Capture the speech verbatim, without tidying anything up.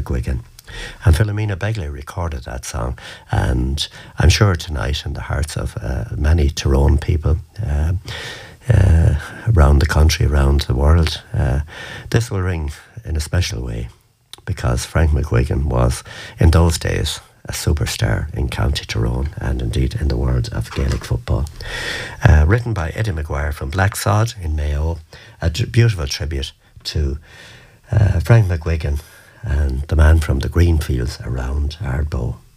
McGuigan. And Philomena Begley recorded that song, and I'm sure tonight in the hearts of uh, many Tyrone people uh, uh, around the country, around the world, uh, this will ring in a special way, because Frank McGuigan was, in those days, a superstar in County Tyrone and indeed in the world of Gaelic football. Uh, written by Eddie McGuire from Blacksod in Mayo, a d- beautiful tribute to uh, Frank McGuigan and the man from the green fields around Ardbow.